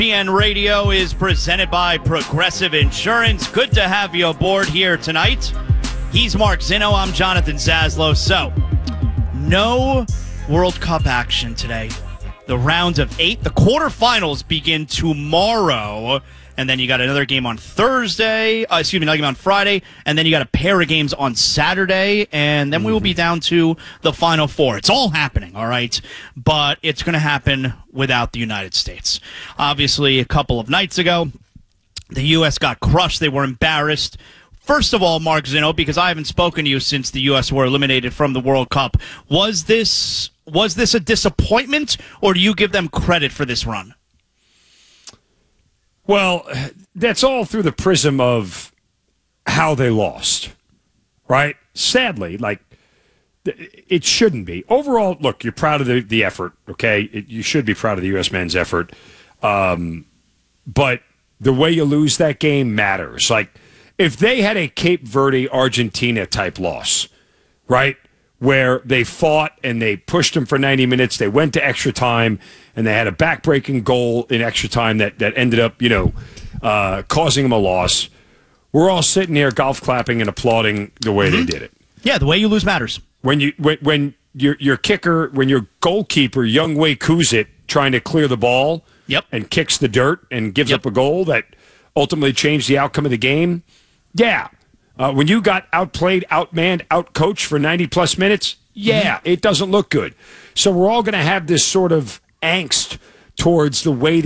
ESPN Radio is presented by Progressive Insurance. Good to have you aboard here tonight. He's Mark Zinno. I'm Jonathan Zaslow. So, no World Cup action today. The round of 8. The quarterfinals begin tomorrow. And then you got another game on Thursday. Another game on Friday. And then you got a pair of games on Saturday. And then we will be down to the Final Four. It's all happening, all right? But it's going to happen without the United States. Obviously, a couple of nights ago, the U.S. got crushed. They were embarrassed. First of all, Mark Zinno, because I haven't spoken to you since the U.S. were eliminated from the World Cup, was this a disappointment, or do you give them credit for this run? Well, that's all through the prism of how they lost, right? Sadly, it shouldn't be. Overall, look, you're proud of the effort, okay? You should be proud of the U.S. men's effort. But the way you lose that game matters. Like, if they had a Cape Verde, Argentina type loss, right, where they fought and they pushed them for 90 minutes, they went to extra time, and they had a back-breaking goal in extra time that ended up, causing them a loss. We're all sitting here golf clapping and applauding the way they did it. Yeah, the way you lose matters. When your kicker, when your goalkeeper, Younghoe Kuzit, trying to clear the ball and kicks the dirt and gives up a goal that ultimately changed the outcome of the game, when you got outplayed, outmanned, outcoached for 90-plus minutes, it doesn't look good. So we're all going to have this sort of angst towards the way